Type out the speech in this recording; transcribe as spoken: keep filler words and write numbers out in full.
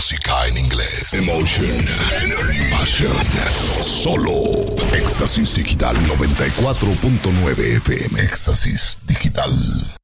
música en inglés. Emotion, Energy, Passion. Solo Éxtasis Digital noventa y cuatro punto nueve F M. Éxtasis Digital.